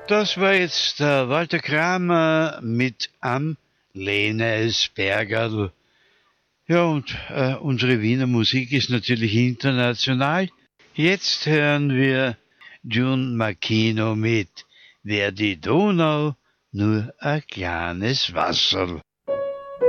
Das war jetzt der Walter Kramer mit Am Lenes Bergerl. Ja, und unsere Wiener Musik ist natürlich international. Jetzt hören wir June Makino mit Wär die Donau nur ein kleines Wasserl.